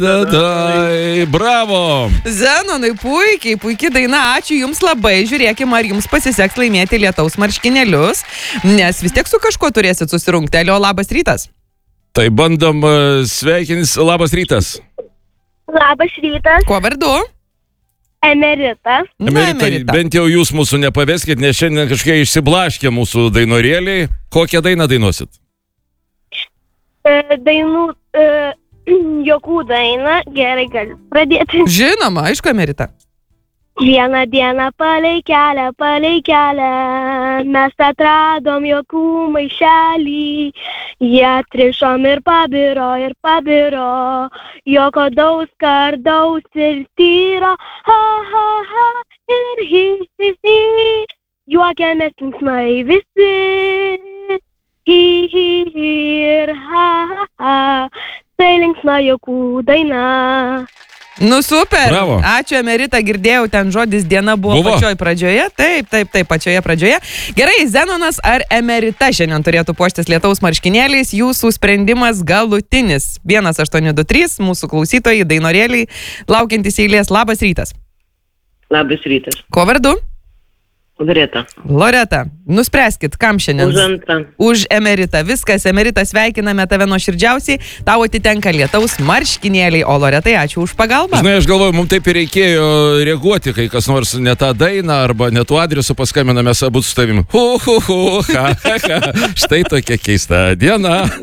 Bravo. Zenonai, puikiai daina, ačiū Jums labai. Žiūrėkime, ar Jums pasiseks laimėti lietaus marškinėlius, nes vis tiek su kažkuo turėsit susirungti. Alio, labas rytas. Tai bandom sveikinis, labas rytas. Labas rytas. Kuo vardu? Emerita. Emerita, bent jau jūs mūsų nepaveskit, nes šiandien kažkiek išsiblaškė mūsų dainorėliai. Kokią dainą dainuosit? Jokų dainą. Gerai, galiu pradėti. Žinoma, aišku, Emerita. Vieną dieną palei kelią, mes atradom jokų maišelį. Jie atrišom ir pabiro, joko daug skardaus ir tyro. Ha, ha, ha, ir hi, hi, hi. Juokiamės linksmai visi. Hi, hi, hi, ir ha, ha, ha. Tai linksma jokų daina. Nu super, bravo. Ačiū Emerita, girdėjau, ten žodis diena buvo pačioj pradžioje, taip, pačioje pradžioje. Gerai, Zenonas ar Emerita šiandien turėtų puoštis lietaus marškinėliais, jūsų sprendimas galutinis. 1823, mūsų klausytojai, dainorėliai, laukiantis eilės, labas rytas. Labas rytas. Ko vardu? Loreta. Nuspręskit, kam šiandien? Už antrą. Už Emeritą. Viskas, Emerita, sveikiname tave nuoširdžiausiai. Tau atitenka lietaus marškinėliai, o Loretai, ačiū už pagalbą. Žinai, aš galvoju, mums taip ir reikėjo reaguoti, kai kas nors ne tą dainą arba ne tuo adresu paskambina, mes abu su tavim. Štai tokia keista diena.